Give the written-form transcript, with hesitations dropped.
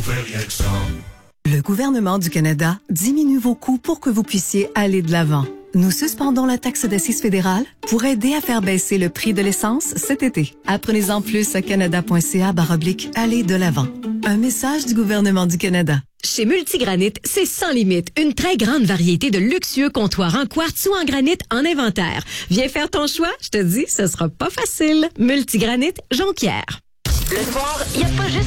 fait rien que ça. Le gouvernement du Canada diminue vos coûts pour que vous puissiez aller de l'avant. Nous suspendons la taxe d'assises fédérale pour aider à faire baisser le prix de l'essence cet été. Apprenez-en plus à canada.ca/aller de l'avant. Un message du gouvernement du Canada. Chez Multigranit, c'est sans limite. Une très grande variété de luxueux comptoirs en quartz ou en granit en inventaire. Viens faire ton choix, je te dis, ce sera pas facile. Multigranit Jonquière. Le soir, il n'y a pas juste